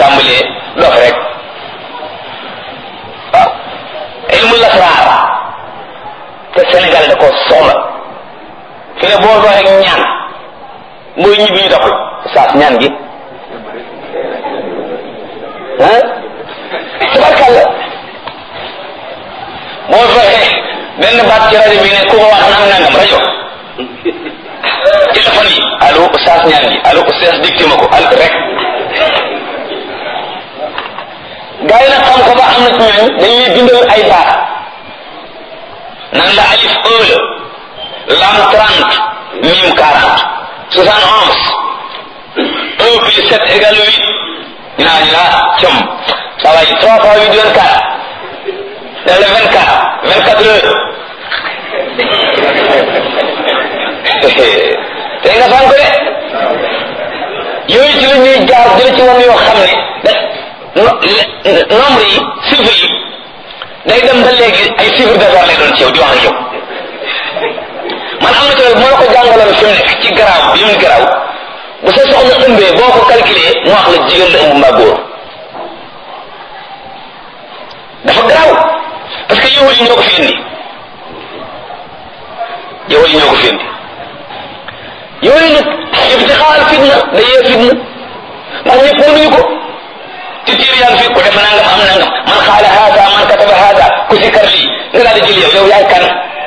tàmbalee dof rek waaw ilmu lasraar te Sénégal da ko soxla fi ne boo doxee ñaan mooy ñibbi ñu doxul saas ñaan gi tabarkàlla boo doxee benn baat ci rajo bi ne ku ko wax nangam rajo téléphone yi allo saas ñaan gi allo saas dicté ma ko allo rek gaa yi nag xam ko ba am na ci ñooñ dañuy bindal ay baat nan la alif 1 la lam 30 mim 40 71 1 plus 7 égale 8 ñu naan ñu naan com ça va 3 fois 8 24 c'est le 24 heures tey nga fan ko de yooyu ci la ñuy jaar jële ci moom yoo xam ne nombre yi chiffre yi day dem ba léegi ay chiffre d'affaires lay doon ci yow di wax ak yow man am na ci moo la ko jàngaloon fi mu nekk ci garaaw bi mu garaaw bu sa soxna ëmbee boo ko calculé mu wax la jigéen la ëmb mbaa góor dafa garaaw parce que yow yi ñoo ko fi indi yow yi ñoo ko fi indi yooyu nag ibtixaal fitna day yee fitna ndax ñëpp mënuñu ko ci tiir yaa ngi fi ku def nangam am nangam man xaala haada man kataba haada ku si kar lii nga daal di jël yow yaay kan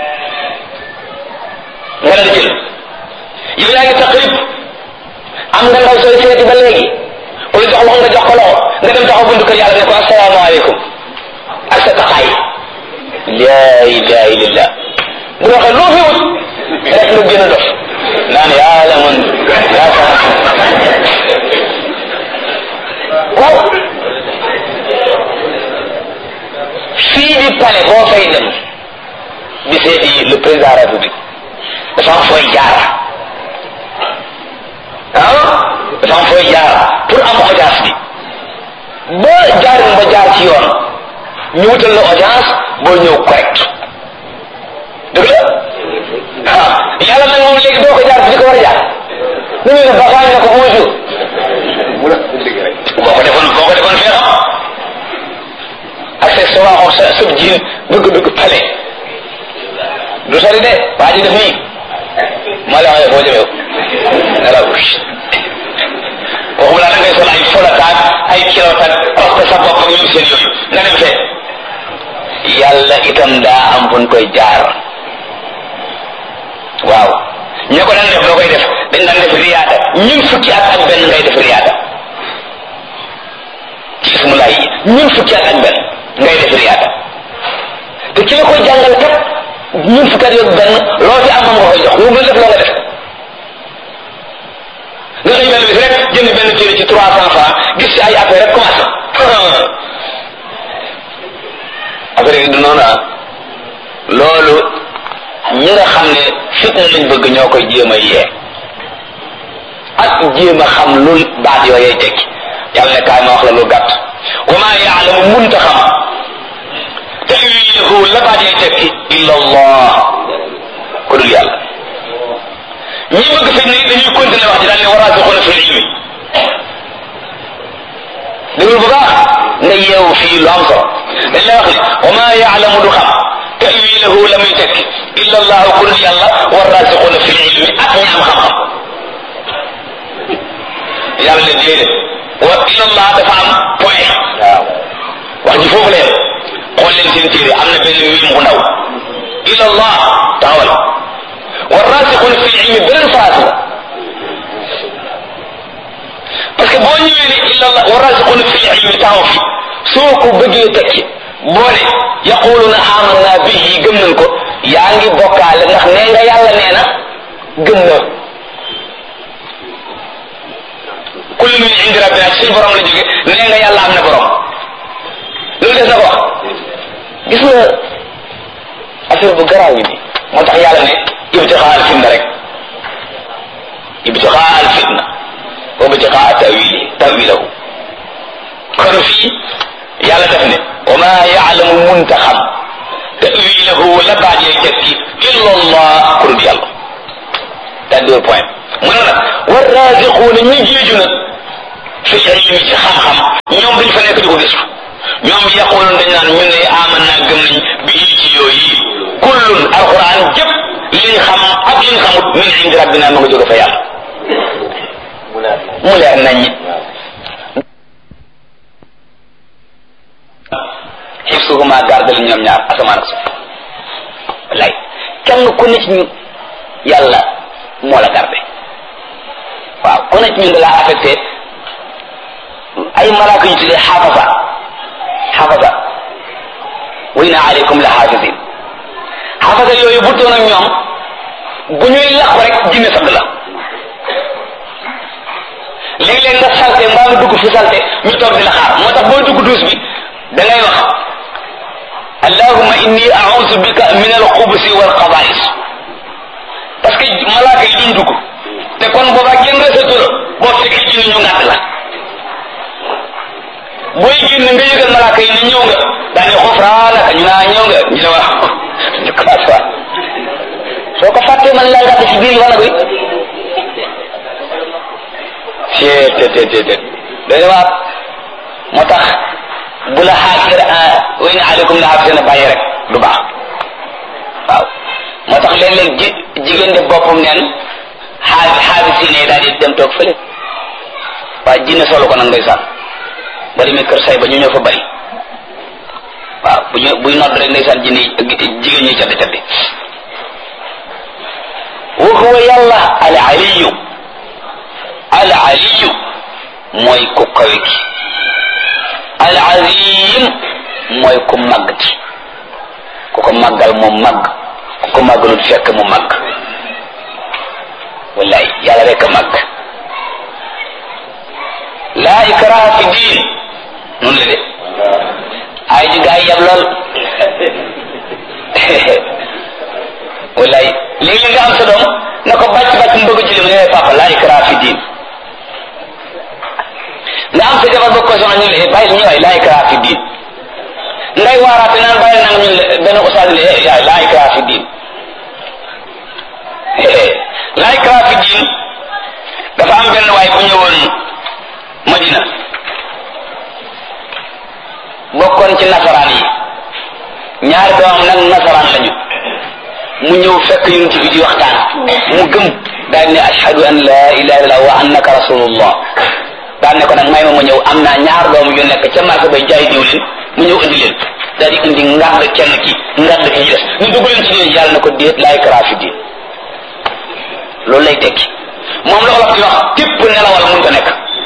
nga daal di jël yow yaa ngi taqrib am nga ndaw sooy seeti ba léegi ku la jox loxo nga jox ko loxo nga dem taxaw buntu kër yàlla ne ko asalaamaaleykum ak sa taxaay laa ilaha illallah bu waxee loo fi wut rek nga gën a dof naan yàlla man yaa sax waaw fii di palais boo fay dem di seeti le président de la République dafa am fooy jaar dafa am fooy jaar pour am audience bi ba jaarin ba jaar ci yoon ñu wutal la audience boo ñëw correct dëgg la yàlla nag moom léegi doo ko jaar fi ko war a jaar nu ñu ne baxaañ na ko bonjour boo ko defoon fee xam ak sa waaxoon sa sëb jiin bëgg pale du sori de waa ji def nii maa la waxee boo jëmee nela waxuma laa da ngay sol ay folataak ay kilotaak oste sa bopp ak ñoom seen yooyu nga dem fee yàlla itam daa am buñ koy jaar waaw ñoo ko daan def loo koy def dañ daan def riyaada ñun fukki at ak benn ngay def riyaada ci ismullah yi ñun fukki at ak benn ngay def riyaada te ki la koy jàngal kat ñun fukki at ak benn loo ci am nga koy jox lu mën def loo nga def nga xëy benn bis rek jënd benn téere ci 300 francs gis ci ay affaire rek commencé affaire yi du noonu loolu ñi nga xam ne fitna lañ bëgg ñoo koy jéem a yee ak jéem a xam lu baat yooyee tekki yàlla ne kaay ma wax la lu gàtt wa maa yaalamu munta xam tawilahu la baat yee tekki illa allah ku dul yàlla ñi bëgg fitna yi dañuy continuer wax ji daal ne waraasixuuna fil ilmi déglu bu baax nga yeewu fii lu am solo dañ lay wax ne wa maa yaalamu du xam tawilahu la muy tekki illa allah ku dul yàlla waraasixuuna fil ilmi ak ñi am xam-xam yàlla ne déedéet wa illa allah dafa am point waaw wax ji foofu leen xool leen seen téere am na benn miim bu ndaw illa allah taxawal waraasixuuna fil ilmi beneen phrase la parce que boo ñëwee ne illa allah waraasixuuna fil ilmi taxaw fi soo ko bëggee tekki boo ne yaquluna amanna bihi gëm nañ ko yaa ngi bokkaale ndax nee nga yàlla nee na gëm na kullu min indi rabbina ci suñu borom la jóge nee nga yàlla am na borom loolu des na ko wax gis nga affaire bu garaaw yi moo tax yàlla ne ibtixaa al fitna rek ibtixaa al fitna wa ibtixaa tawilahu kon fii yàlla def ne wa ma yaalamu muntaxam tawilahu la baajee tekki illa allah ku dul yàlla c'est deux points mu ne nag war raziquuna ñi géeju nag fi ilmi ci xam-xam ñoom duñ fa nekk di ko gëstu ñoom yaqulun dañ naan ñun ne aman naa gëm nañ bi ci yooyu kullun alquran jëpp liñ xam ak liñ xamut min indi rabbina ma nga jóge fa yàlla mu leer nañ xifsuhuma gardal ñoom ñaar asamaan ak suuf wallaay kenn ku ne ci ñun yàlla moo la garde waaw ku ne ci ñun da laa affecté ay malaaka yu tuddee xaafasa wa inna aleykum la xaafisin xaafasa yooyu bu doon ak ñoom bu ñuy laq rek jinne sadd la léeg-léeg nga salte mbaa nga dugg fu salte ñu toog di la xaar moo tax boo dugg duus bi da ngay wax allahumma inni a'udhu bika min al-khubuthi wal khaba'is parce que malaaka yi duñ dugg te kon boobaa kenn resatu la boo fekkee jinne ñu ngàdd la booy génn nga yëgal malaaka yi ne ñëw nga daane xufraanaka ñu naa ñëw nga ñu ne wax ñu commencé waat soo ko fàttee man laa ngàdd ci biir wala koy doy waat moo tax bu la xaakir wa inna aleykum la xaafisina bàyyi rek du baax waaw moo tax léeg-léeg jigéen de boppam neen xaafisine yi daal di dem toog fële waaye jinne solo ko nag ndeysaan ba demee kër say ba ñu ñëw fa bari waaw buy nodd rek ndeysaan jigéen ñi cadde cadde wa huwa yàlla al aliyu mooy ku kawe ki al azim mooy ku màgg ki ku ko màggal mu màgg ku ko màggalul fekk mu màgg wallaay yàlla rek a màgg laa ikraha fi diin noonu la de ay ji gaa yi yab lool wallaay léegi nga am sa doom na ko bàcc mu bëgg ci li mu ne papa laa ikraha fi diin nga am sa jabar bëgg ko soxna ñu ne bàyyi ñu waay laa ikraha fi diin ngay waaraate naan bàyyi nanga ñu benn ustaas ne yaay laa ikraha fi diin laa ikraha fi diin dafa am benn waay bu ñëwoon Madina bokkoon ci nasaraan yi ñaari doomam nag nasaraan lañu mu ñëw fekk yonent bi di waxtaan mu gëm daal ne ashhadu an la ilaha illallah wa annaka rasulullah daal ne ko nag may ma ñëw am naa ñaar doom yu nekk ca marché bay jaay diwlin mu ñëw indi leen daal di indi ngàdd kenn ki ngàdd ki des ñu dugg leen ci leen yàlla na ko déet laa ikraha fi diin loolu lay tekki moom la olof di wax tépp nelawal mun ko nekk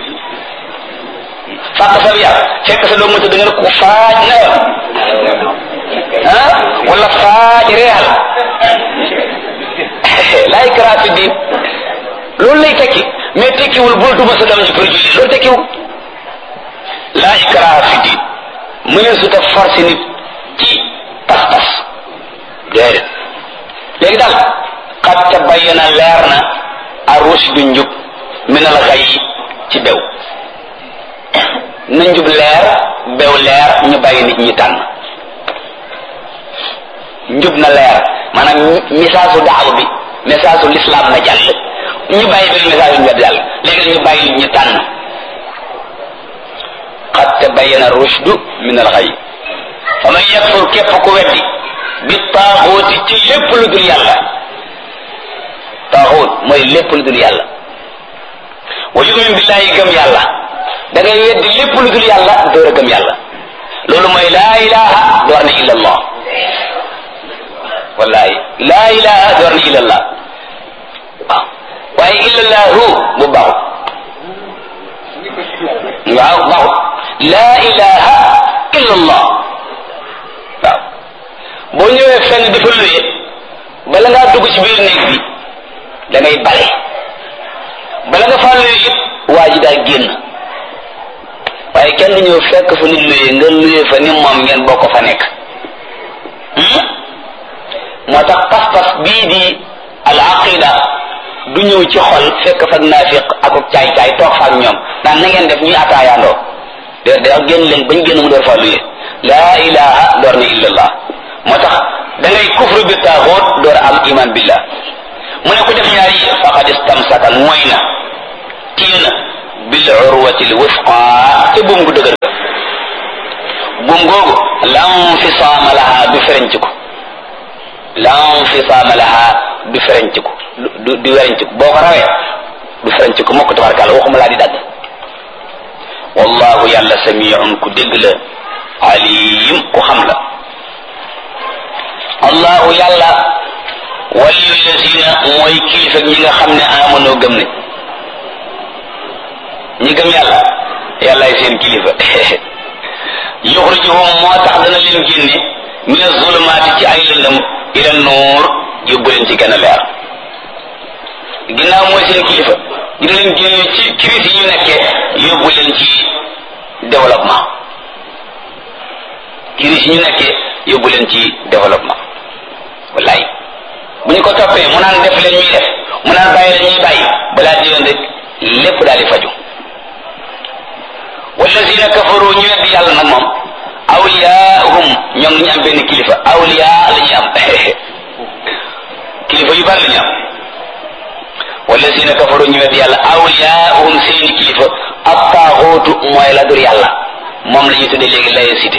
fàq sa yar fekk sa doom mu tëdd nga ne ko faaj nelawal wala faaj reexal laa ikraha fi diin loolu lay tekki mais tekkiwul bul duma sa doom ji pour julli loolu tekkiwul laa ikraha fi diin mu ne su ta forcé nit ci pas-pas déedéet léegi daal qad tabayyana leer na ar-rushdu njub min al-ghayy ci bew na njub leer bew leer ñu bàyyi nit ñi tànn njub na leer maanaam message su daaw bi message su l'islam na jàll ñu bàyyi benn message yu ñu jàll léegi ñu bàyyi nit ñi tànn qad tabayyana ar-rushdu min al-ghayy fa man yakfur képp ku weddi bi taaxuuti ci lépp lu dul yàlla taaxuut mooy lépp lu dul yàlla wa yu'min billahi gëm yàlla da ngay weddi lépp lu dul yàlla door a gëm yàlla loolu mooy laa ilaha door na illa allah wallahi laa ilaha door na illa allah waaw waaye illa allahu bu baaxut waaw baaxut laa ilaha illa allah waaw boo ñëwee fenn di fa luye bala ngaa dugg ci biir néeg bi da ngay bale bala nga faa luye it waa ji daal génn waaye kenn du ñëw fekk fa nit luye nga luye fa ni moom ngeen bokk fa nekk moo tax pas-pas bii di al aqida du ñëw ci xol fekk fa naafiq ak caay-caay toog fa ak ñoom naan na ngeen def ñuy ataayaandoo da génn leen bañ génn mu door faa luye laa ilaha door na illallah moo tax da ngay kufru bi taaxoot door am iman billah mu ne ko def ñaar yi faqad istamsaka mooy na téye na bil urwati al wusqa te buum gu dëgër buum googu lam fisaama laha du ferenciku lam fisaama laha du ferenciku du werenciku boo ko rawee du ferenciku mokk tabarkàlla waxuma laa di dagg wallahu yàlla samiun ku dégg la alim ku xam la allahu yàlla waliyu lazina mooy kilifa ñi nga xam ne amanoo gëm nañ ñi gëm yàlla yàllaay seen kilifa yuxrijuhum moo tax dana leen génne min azulumaati ci ay lëndëm ila nuur yóbbu leen ci gën a leer ginnaaw mooy seen kilifa dina leen génne ci crise yi ñu nekkee yóbbu leen ci développement crise yi ñu nekkee yóbbu leen ci développement wallaay bu ñu ko toppee mu naan def leen ñuy def mu naan bàyyi leen ñuy bàyyi balaa di yoon rek lépp daal di faju wallazina kafaru ñu weddi yàlla nag moom awliyaahum ñoom ñu am benn kilifa awliya la ñuy am kilifa yu bari la ñu am wallazina kafaru ñu weddi yàlla awliyaahum seeni kilifa at-taaxuutu mooy la dur yàlla moom la ñuy tuddee léegi laïcité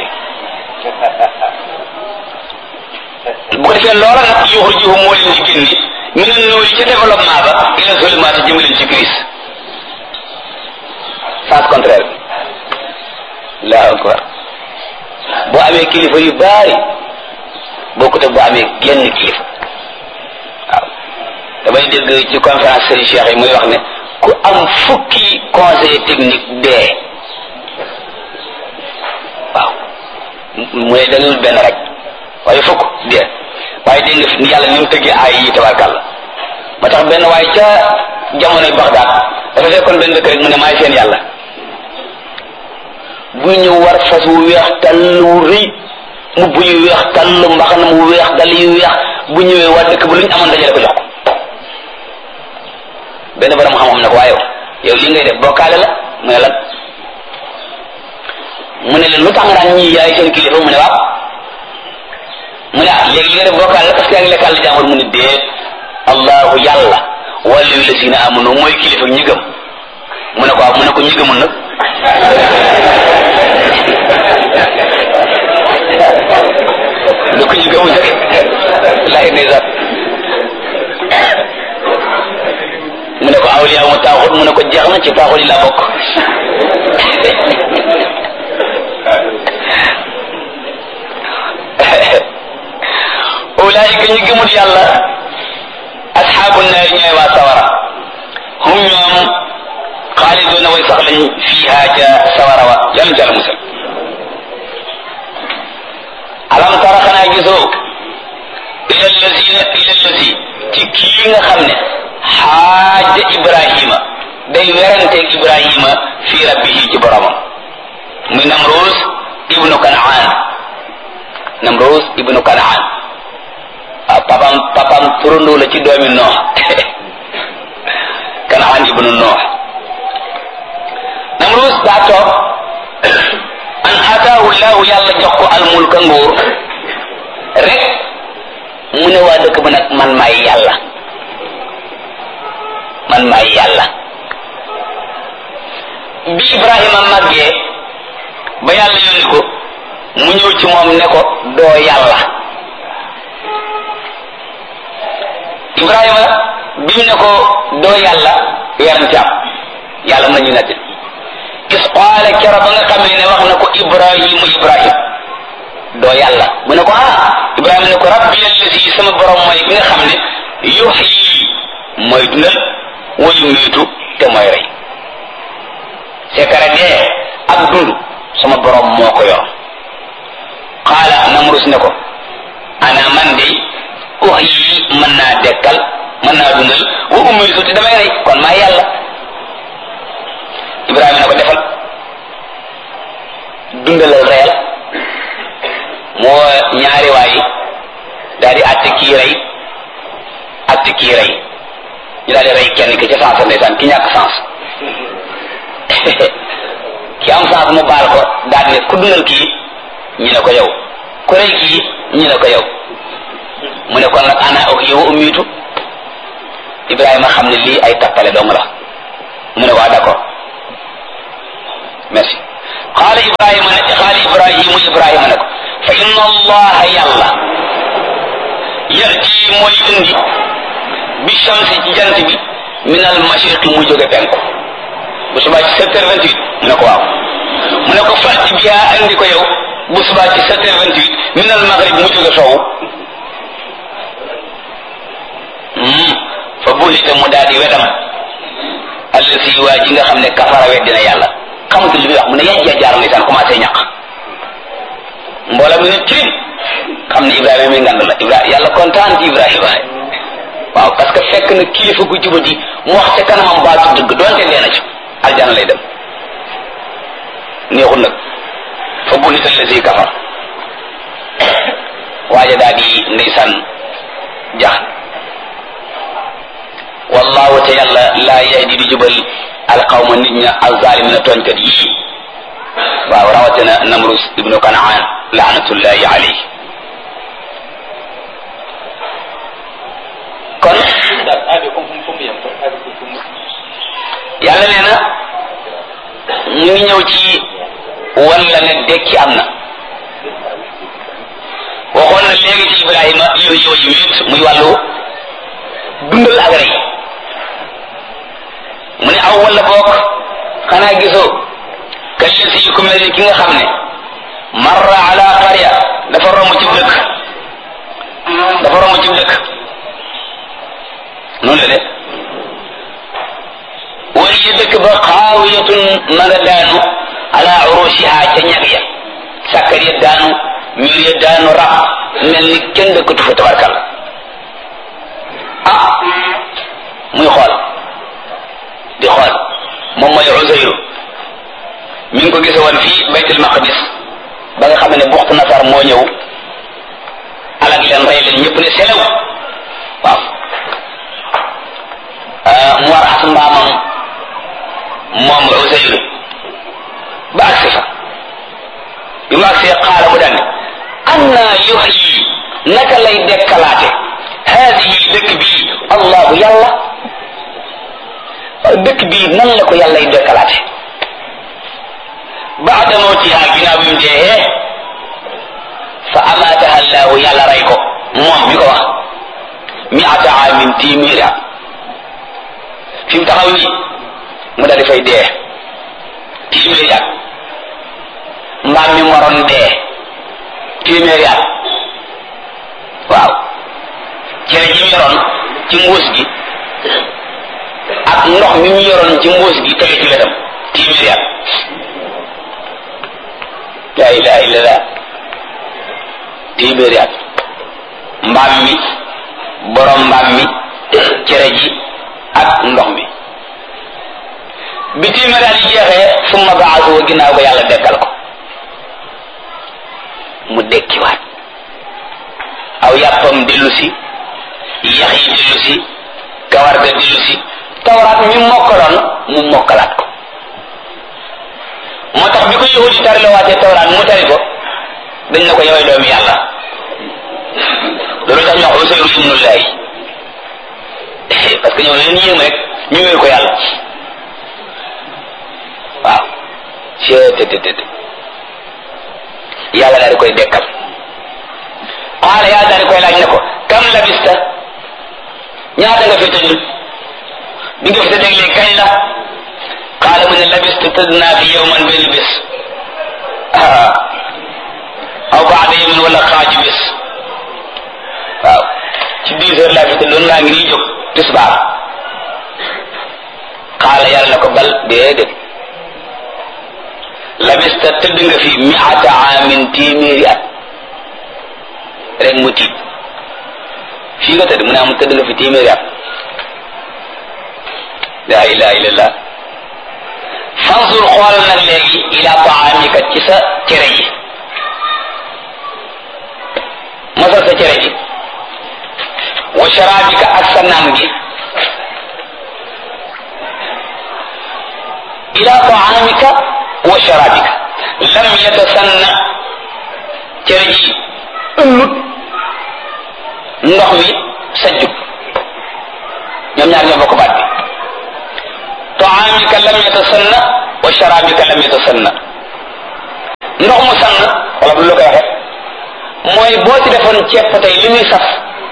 bu ko defee loola nag yuxrijuhum moo leen di génne min an-nuuri ca développement ba ila zulumaati jëme leen ci crise sens contraire bi Allahu akbar boo amee kilifa yu bari bokkut ak boo amee genn kilifa waaw damay dégg ci conférence Serigne Cheikh yi muy wax ne ku am fukki conseil technique dee waaw mu ne dañul benn rek waaye fukk dee waaye dégg nga ni yàlla ni mu tëggee ay yi tabarkàlla ma tax benn waaye ca jamonoy Bagdad dafa fekkoon benn dëkk rek mu ne maay seen yàlla bu ñëw war fas wu weex tàll wu rëy mu bu yu weex tàll mbaxana mu weex dal yu weex bu ñëwee waa dëkk ba lu ñu amoon dajale ko jox ko benn borom xam-xam ne ko waaye yow li ngay def bokkaale la mu ne lan mu ne leen lu tax nga daan ñii yaay seen kilifa mu ne waaw mu ne ah léegi li nga def bokkaale la parce que yaa ngi lekkal la jàmbur mu ne déet allahu yàlla waliyu lazina amanu mooy kilifa ñi gëm mu ne ko waaw mu ne ko ñi gëmul nag lu ko ñu gëmul rek lay ndeysaan mu ne ko awliya mu taaxut mu ne ko jeex na ci taaxut yi laa bokk ulaayika ñi gëmul yàlla asxaabu naari ñooy waa sawara hum ñoom xaaliduna way sax lañ fiiha ca sawara wa yàlla jàll musal alam tara xanaa gisoo ila allazi ci kii nga xam ne xaaja ibrahima day weranteeg ibrahima fi rabbihi ci boromam muy namrus ibnu kanaan namrus ibnu kanaan waaw papam turandoo la ci doomi noox kanaan ibnu noox namrus daa toog an ataahu llahu yàlla jox ko almulka nguur rek mu ne waa dëkk ba nag man maay yàlla bi ibrahima màggee ba yàlla yónni ko mu ñëw ci moom ne ko doo yàlla ibrahima bi mu ne ko doo yàlla yaram ci am yàlla mën nañu nett is qaala kera ba nga xamee ne wax na ko ibrahim doo yàlla mu ne ko ibrahima ne ko rabbi allazi sama borom mooy bi nga xam ne yuhyi mooy dundal wa yumiitu te mooy rey sekara dee ak dund sama borom moo ko yor qaala namrus ne ko ana man de uhyi mën naa dekkal mën naa dundal wa umiitu te damay rey kon maa yàlla ibrahima ne ko defal dundalal reyal moo ñaari waay daal di àtte kii rey ñu daal di rey kenn ki ca sens ndeysaan ki ñàkk sens ki am sens mu baal ko daal ne ku dundal kii ñu ne ko yow ku rey kii ñu ne ko yow mu ne kon nag ana ak yow umiitu ibrahima xam ne lii ay tappale dong la mu ne waa d'accord merci qaala ibrahima ne ko fa inna allaha yàlla yati mooy indi bi shamsi ci jant bi min al mashriqi mu jóge penku bu subaa ci 7h28 mu ne ko waaw mu ne ko fàtti bi yaa andi ko yow bu subaa ci 7h28 min al maghrib mu jóge soowu fa buhita mu daal di wedam allasi waa ji nga xam ne kafara weddina yàlla xamatul li muy wax mu ne yajja jaar ndeysaan commencé ñaq mboolem mi ne tirim xam ne Ibrahima mi ngand la Ibrahima yàlla kontaan ci Ibrahima waaw parce que fekk na kilifa gu jubati mu wax ca kanamam baatu dëgg doonte dee na ci aljana lay dem neexul nag fa buhita allasi kafar waaja daal di ndeysaan jax wallahu te yàlla laa yahdi di jubal alqawma nit ña alzalimina tooñkat yi waaw rawatina Namrus ibnu Kanaan laanatullahi alayhi kon yàlla nee na ñu ngi ñëw ci walla ne dekki am na waxoon na léegi ci Ibrahima yooyu muy wàllu dundal ak rey mu ne aw wala boog xanaa gisoo kallisi ku mel ni ki nga xam ne marra ala qarya dafa romb ci dëkk noonu la de waliya dëkk ba xaawiyatun ma nga daanu ala urushiha ca ñag ya sàkkar ya daanu miir ya daanu rab mel ni kenn dëkkatu fa tabarkal muy xool di xool moom mooy Uzayru mi ngi ko gise woon fii baytul maqdis ba nga xam ne buxtu nasar moo ñëw alag leen rey leen ñëpp ne selew waaw mu war as mbaamam moom Uzayru ba agsi fa bi mu agsee xaala mu daan anna yuhyi naka lay dekkalaate haadihi dëkk bii allahu yàlla dëkk bii nan la ko yàlla y dekkalaate baada mawtiha ginnaaw bi mu dee fa amaataha allahu yàlla rey ko moom bi ko wax miata amin téeméeri fi mu taxaw nii mu daal di fay dee téeméeri at mbaam mi moroon dee téeméeri at waaw cere ji mu yoroon ci mbuus gi ak ndox mi mu yoroon ci mbuus gi tege ci wetam téeméeri at la ilaha illallah téeméeri at mbaam mi borom mbaam mi cere ji ak ndox mi bi téeméeri at yi jeexee summa baasu ginnaaw ba yàlla dekkal ko mu dekkiwaat aw yàppam dellu si yax yi dellu si kawar ga dellu si tawraat mi mokkaloon mu mokkalaat ko moo tax bi ko yahudi tari la waatee tawraat mu tari ko dañ na ko yowee doomi yàlla loolu tax ñu wax Usayru ibnullahi parce que ñoo leen yéem rek ñu wéer ko yàlla waaw cettt yàlla daal di koy dekkal xaala yàlla daal di koy laaj ne ko kam labista ñaata nga fi tëdd bi nga fi tëdd léegi kañ la xaala mu ne labistu tëdd naa fi yawman benn bés aw baada yawmin wala xaaju bés waaw ci 10 heures laa fi tëdd doon laa ngi nii jóg tisbaar xaala yàlla na ko bal déedéet labista tëdd nga fi miata amin téeméeri at rek mu tiit fii nga tëdd mu ne am tëdd nga fi téeméeri at la ilaha illallah fansur xoolal nag léegi ila taamika ci sa cere ji masal sa cere ji wa sharabika ak sa naan gi ila taamika wa sharabika lam yatasanna cere ji ëllut ndox mi sajjut ñoom ñaar ñoo bokk baat bi taamika lam yatasanna wa sharabika lam yatasanna ndox mu sann wala bu la koy waxe mooy boo ci defoon ceeb tey li muy saf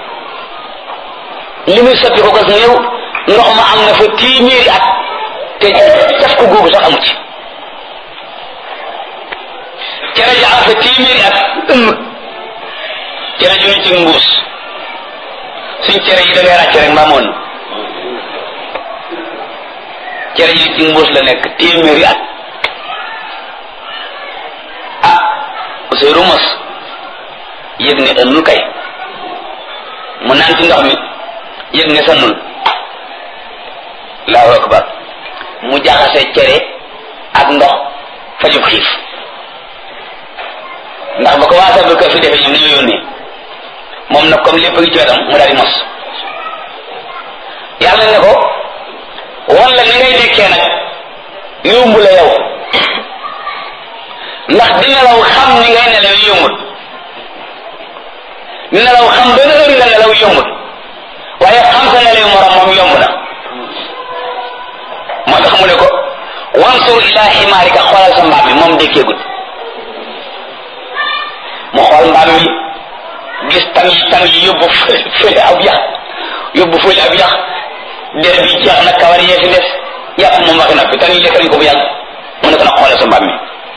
li muy soppi ko gas néew ndox ma am na fa téeméeri at te def ko googu sax amu ci cere ji am fa téeméeri at cere ju ñu ci mbuus suñ cere yi da ngay ràcc rek maamoon cere ji ci mbuus la nekk téeméeri at ah Ousseynou mos yëg ne ënnul kay mu naan ci ndox mi yëg ne sannul Allahu akbar mu jaxase cere ak ndox fajub xiif ndax ba ko waa sabal ko fi defee ñoom dañoo yónnee moom nag comme lépp ngi ci wetam mu daal di mos yàlla ne ko wala ni ngay nekkee nag yomb la yow ndax di nelaw xam ni ngay nelaw yombut di nelaw xam benn heure nga nelaw yombut waaye xam sa nelaw morom moom yomb na moo tax mu ne ko wansur ila ximaarika xoolal sa mbaam mi moom dékkeegut mu xool mbaam mi gis tam yi yóbbu fële ab yax yóbbu fële ab yax der bi jeex na kawar yee fi des yàpp moom waxi noppi tam yi lekk nañ ko bu yàgg mu ne ko nag xoolal sa mbaam mi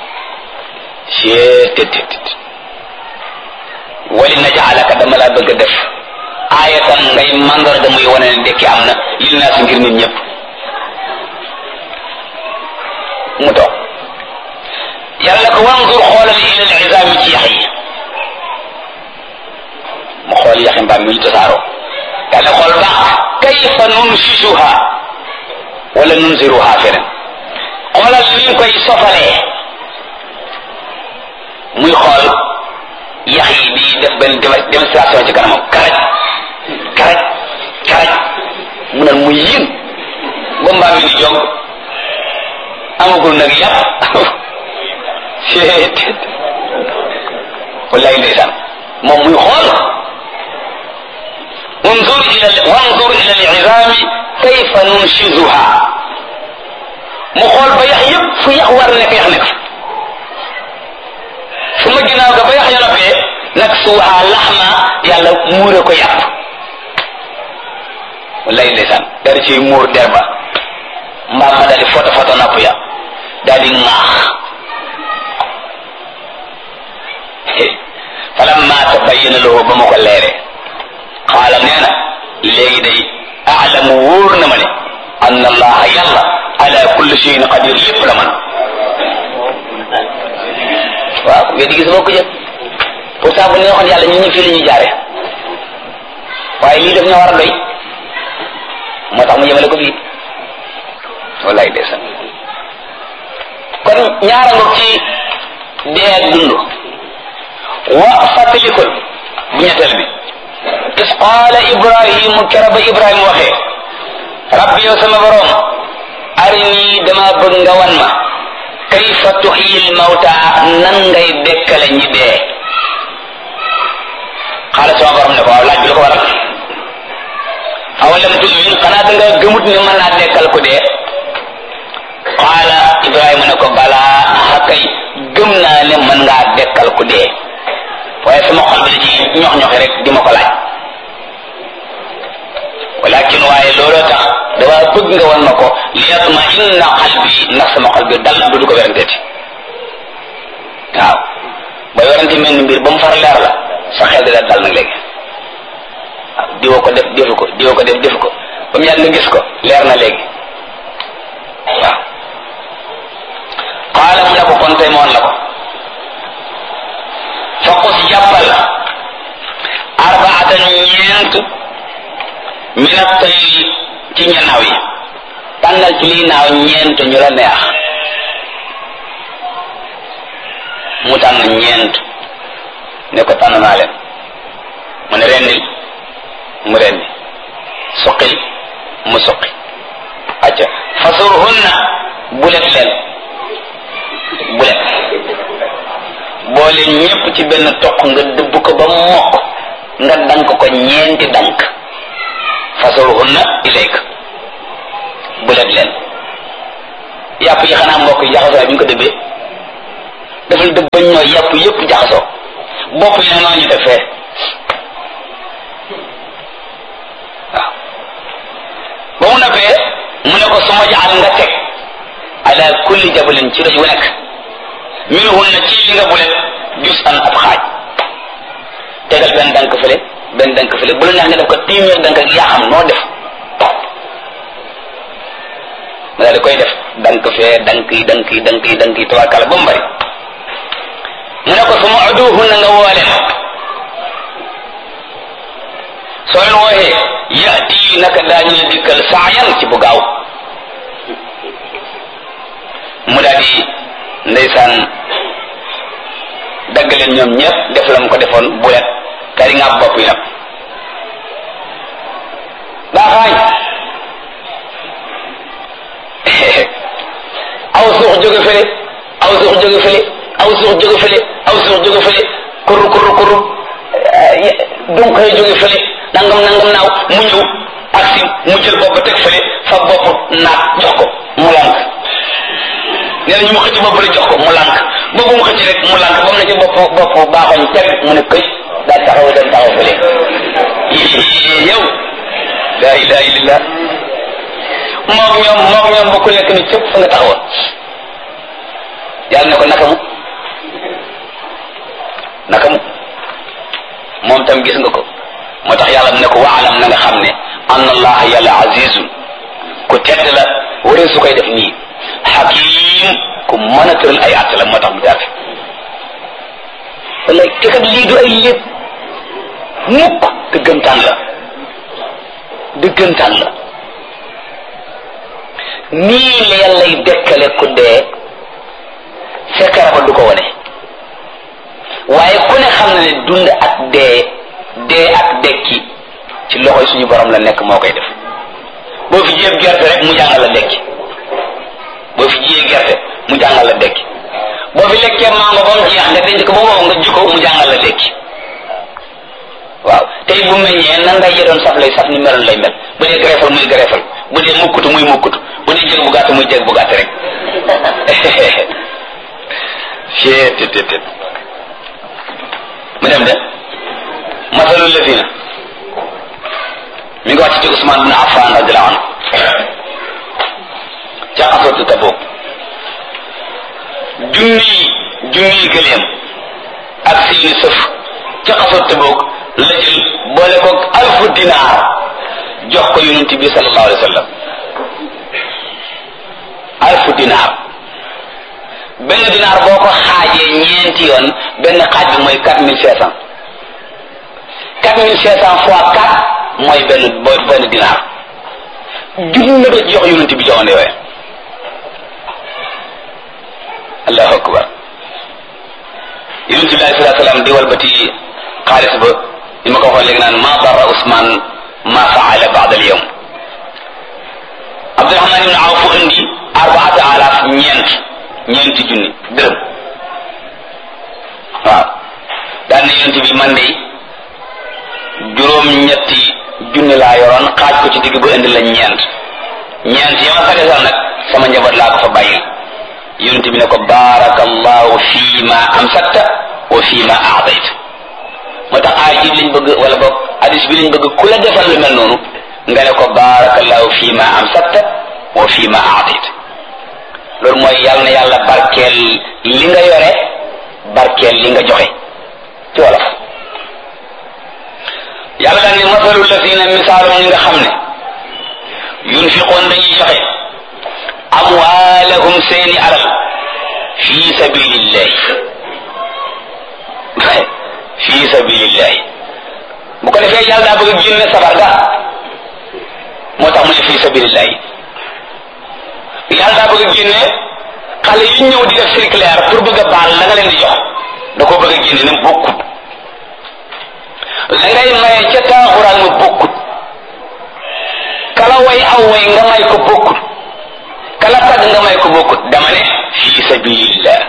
tt wali najaalaka dama laa bëgg a def aayatan ngay mandarga muy wane ne dekki am na lil naa si ngir nit ñëpp mu toog yàlla ko wanzur xoolal ila al izami ci yax yi mu xool yaxi mbaam mi ñu tasaaroo yàlla xool baax kayfa nunsisuha wala nunziruha feneen xoolal ni koy sofalee muy xool yax yi di def benn démonstration ci kanamam karaj mu ne muy yën ba mbaam mi di jóg amagul nag yàpp wallaay ndeysaan moom muy xool wanzur ila al-izami kayfa nunshizuha mu xool ba yax yëpp fu yax war nekk yax nekk fu ma ginnaaw ga ba yax ya noppee nag suuha laxma yàlla muure ko yàpp wallaay ndeysaan dari ci muur der ba mbaam ma daal di foto napp ya daal di ŋaax falamma tabayyana lahu ba ma ko leere xaala nee na léegi day aalamu wóor na ma ne anna allaha yàlla ala kulli shay'in qadir lépp la man waaw weddi gis boo ko jël pourtant bu neexoon yàlla ñun ñu fii la ñuy jaare waaye lii def ñoo war a doy moo tax mu yemale ko fii wallaay ndeysaan kon ñaara ngoog ci dee ak dund wa fàttalikul bu ñetteel bi is qaala ibrahimu kera ba ibrahima waxee rabbi yow sama borom arini dama bëgg nga wan ma kayfa tuhyil mawta nan ngay dekkale ñi dee xaala sama borom ne ko waaw laaj bi la ko waral awalam tu'min xanaa da nga gëmut ne mën naa dekkal ku dee qaala ibrahima ne ko balaa xakay gëm naa ne mën ngaa dekkal ku dee waaye sama xol bi da ci ñox-ñoxi rek di ma ko laaj walakin waaye looloo tax dama bëgg nga wan ma ko li yatma inna qalbi ndax sama xol bi dal du ko weranteeti waaw ba werante mel ni mbir ba mu far leer la sa xel di dal nag léegi waaw diwoo ko def defu ko diwoo ko def defu ko ba mu yàgg nga gis ko leer na léegi waaw qaala mu ne ko kon tey moon la ko faqus jàppal arbaatan ñeent min at-tayri ci ñanaaw yi tànnal ci lii naaw ñeent ñu la neex mu tànn ñeent ne ko tànn naa leen mu ne rendil mu rendi suqil mu suqi acca fasurhunna bulet leen bulet boole ñépp ci benn toq nga dëbb ko ba mokk nga dank ko ñeenti dank fasurhunna ilayk bulet leen yàpp yi xanaa mbokk yi jaxasoo bi ñu ko dëbbee dafa dëbb ba ñooy yàpp yëpp jaxasoo bopp yi ne noonu ñu def fee waaw ba mu noppee mu ne ko suma jaal nga teg ala kulli jabalin ci doj wu nekk minhunna ci li nga bulet jus an ab xaaj tegal benn dank fële bu la neex nga def ko téeméer dank ak yaa xam noo def nga daal di koy def dank fee dank yi tawakkal ba mu bari mu ne ko suma uduhunna nga woole soo leen wooxee yati naka daañu la dikkal saayan ci bu gaaw mu daal di ndeysaan dagg leen ñoom ñëpp def la mu ko defoon bulet kari nga bopp yi nag baaxaañ aw suux jóge fële aw suux jóge fële aw suux jóge fële aw suux jóge fële kurru donc xëy jóge fële nangam naaw mu ñëw ak si mu jël bopp teg fële fa bopp naat jox ko mu lànk nee na ñu mu xëcc bopp la jox ko mu lànk boobu mu xëcc rek mu lànk ba mu ne ci bopp baaxoñ teg mu ne këy daal taxaw dem taxaw fële yow la ilaha illallah moog ñoom bokku nekk ni cëpp fa nga taxawoon yàlla ne ko naka mu moom tam gis nga ko moo tax yàlla ne ko waalam na nga xam ne anna allah yàlla azizun ku tedd la waree su koy def nii hakim ku mën a tëral ay àtt la moo tax mu jaar fi wala te kat lii du ay lépp mukk dëggantaan la nii la yàllay dekkale ku dee fekkara ba du ko wane waaye ku ne xam na ne dund ak dee ak dekki ci loxoy suñu borom la nekk moo koy def boo fi jiyee gerte rek mu jàngal la dekki boo fi jiyee gerte mu jàngal la dekki boo fi lekkee mango ba mu jeex nga denc ko ba wow nga jikko mu jàngal la dekki waaw tey bu meññee nan ngay doon saf lay saf ni meloon lay mel bu dee greffal muy greffal bu dee mukkutu muy mukkutu bu dee jég bu gàtt muy jég bu gàtt rek tet mu dem de masalul lazina mi ngi wàcc ci Usmaan bin Affan radiyallahu anhu ca xasatu Tabuk junni gëléem ak seeni sëf ca xasatu Tabuk la jël boole ko alfu dinaar jox ko yonent bi sallallahu alayhi wa sallam alfu dinaar benn dinaar boo ko xaajee ñeenti yoon benn xaaj bi mooy 4500 4500 fois 4 mooy benn dinaar junni la jox yonent bi jamono yooyu allahu akbar yonent bi alayhi salaatu salaam di walbati xaalis ba li ma ko waxoon léegi naan ma darra Usmaan ma faala ba'da al-yawm Abdurahmaan ibn Awf indi 4000 ñeenti junni dërëm waaw daan na yonent bi man de juróom-ñetti junni laa yoroon xaaj ko ci digg ba indi la ñeent ya ma fa desal nag sama njaboot laa ko fa bàyyil yonent bi ne ko baarakallahu fii ma amsakta wa fii ma aadayta moo tax aay ji lañ bëgg wala boog hadis bi lañ bëgg ku la defal lu mel noonu nga ne ko baarakallahu fii ma amsakta wa fii ma aadayta loolu mooy yàlla na yàlla barkeel li nga yore barkeel li nga joxe ci wolof yàlla daal ni masalul lazina misaalum ñi nga xam ne yunfiqoon dañuy joxe amwaalahum seeni alal fi sabilillahi fi sabilillahi bu ko defee yàlla daa bëgg a génne sabar ga moo tax mu ne fi sabilillahi yàlla daa bëgg a génne xale yu ñëw di def circulaire pour bëgg a baal la nga leen di jox da koo bëgg a génne ne bokkut la ngay maye ca taaxuraan ma bokkut kala way aw way nga may ko bokkut kala tagg nga may ko bokkut dama ne fi sabilillah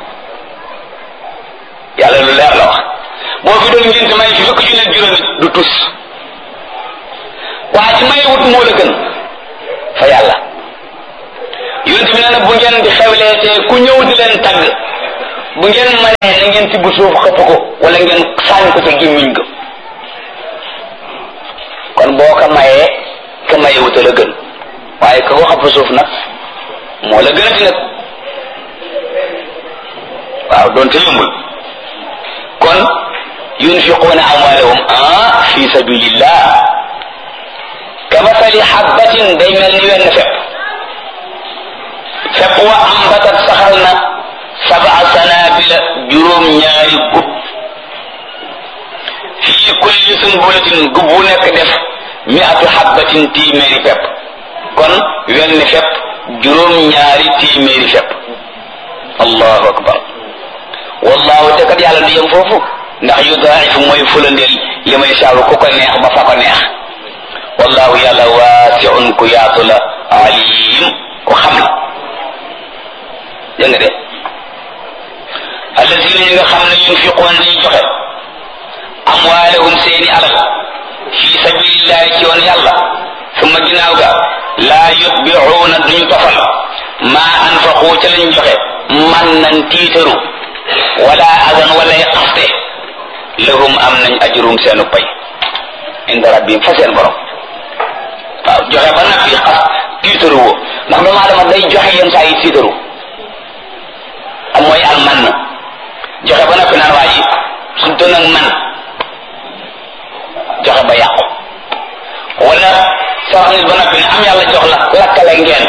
yàlla lu leer la wax boo fi doon ngénte may fi fukk junne juróomi du tus waa ci may wut moo la gën fa yàlla yonent yonent bi nee na bu ngeen di xewlee te ku ñëw di leen tagg bu ngeen mënee na ngeen tibb suuf xëpp ko wala ngeen saañ ko ca gémmiñ ga kon boo ko mayee ka mayewuta la gën waaye ka ko xëpp suuf nag moo la gën a di nag waaw doonte yombul kon yunfiquuna amwaalahum fi sabilillah kamasali habbatin day mel ni wenn fepp wa ambatat saxal na sab'a sanabila juróom ñaari gub fii kulli sunbulatin gub bu nekk def mi'atu habbatin téeméeri fepp kon wenn fepp juróom ñaari téeméeri fepp allahu akbar wallahu te kat yàlla du yem foofu ndax yudaa'ifu mooy fulandeel li may saabu ku ko neex ba fa ko neex wallahu yàlla waasi'un ku yaatu la alim ku xam la dégg nga de allazina yi nga xam ne yunfiquuna dañuy joxe amwaalahum seeni alal fi sabilillahi ci yoon yàlla summa ginnaaw ga laa yutbi'uuna duñu tofal maa anfaqu ca lañ joxe man nan tiitaru wala azan walay xaste lahum am nañ ajrum seenu pay inda rabbihim fa seen borom waaw joxe ba nag yi xas tiitaru woo ndax doomu aadama day joxe yenn saa yi tiitaru am mooy al man joxe ba noppi naan waa ji su doon ak man joxe ba yàqu wala sarax nit ba noppi ne am yàlla jox la lakkale ngeen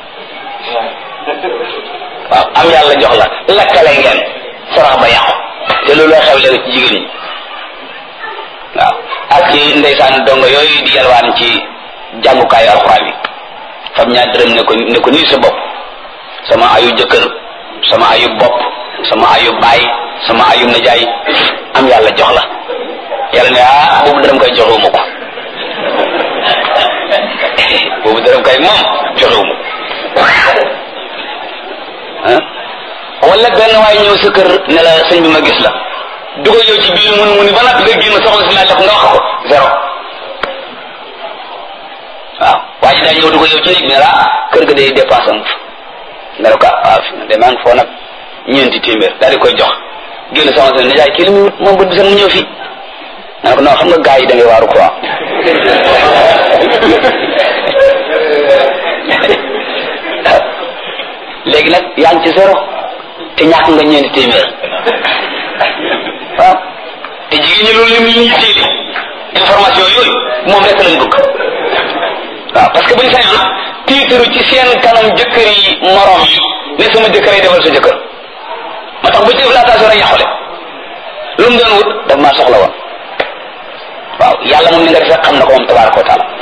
waaw am yàlla jox la lakkale ngeen sarax ba yàqu te loolu la xew léegi ci jigéen ñi waaw ak ci ndeysaan dongo yooyu di yalwaan ci jàngukaayu alxuraan yi fam ñaar dërëm ne ko nii sa bopp sama ayu jëkkër sama ayu bopp sama ayu baay sama ayu najaay am yàlla jox la yàlla ne boobu dërëm koy joxewuma ko boobu dërëm koy moom joxewuma ko wala benn waay ñëw sa kër ne la sëñ bi ma gis la dugal yow ci biir mu ni ba nag nga génn soxla si laaj la ko nga wax ko zéro waaw waa ji daa ñëw dugal yow ci néeg ne la kër ga day dépense am nga ne ko waaw fi de maa ngi foo nag ñeenti téeméer daal di koy jox génn soxla si ne jaay kii li mu moom bët bi sax mu ñëw fii nga ne ko non xam nga gars yi da ngay waaru quoi léegi nag yaa ngi ci zéro te ñàkk nga ñeenti téeméer waaw te jigéen ñi loolu li muy yitteel information yooyu moom rek lañ bëgg waaw parce que buñ sañoon tiitaru ci seen kanam jëkkër yi morom yi ne sama jëkkër yi defal sa jëkkër moo tax bu ci def la attention rek yàqule lu mu doon wut daf maa soxla woon waaw yàlla moom ni nga defee xam na ko moom tabaraka wa taala